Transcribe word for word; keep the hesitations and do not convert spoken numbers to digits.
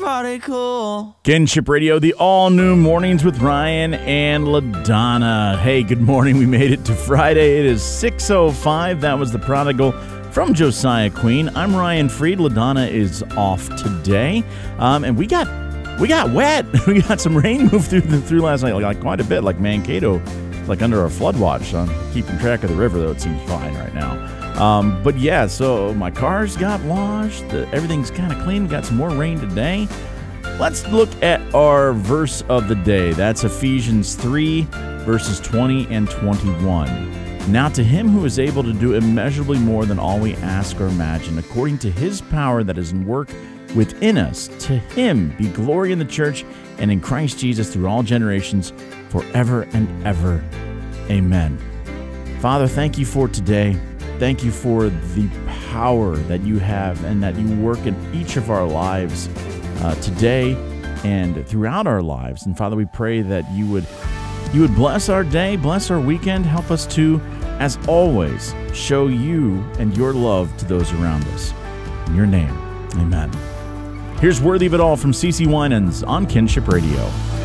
party cool. Kinship Radio, the all-new Mornings with Ryan and LaDonna. Hey, good morning. We made it to Friday. It is six oh five. That was The Prodigal from Josiah Queen. I'm Ryan Freed. LaDonna is off today. Um, and we got we got wet. We got some rain move through through last night, like, like quite a bit, like Mankato, like under our flood watch. I'm keeping track of the river, though it seems fine right now. Um, but yeah, so my cars got washed. The, everything's kind of clean. We got some more rain today. Let's look at our verse of the day. That's Ephesians three, verses twenty and twenty-one. Now to him who is able to do immeasurably more than all we ask or imagine, according to his power that is in work within us, to him be glory in the church and in Christ Jesus through all generations, forever and ever. Amen. Father, thank you for today. Thank you for the power that you have and that you work in each of our lives uh, today and throughout our lives. And Father, we pray that you would you would bless our day, bless our weekend, help us to, as always, show you and your love to those around us. In your name, amen. Here's Worthy of It All from CeCe Winans on Kinship Radio.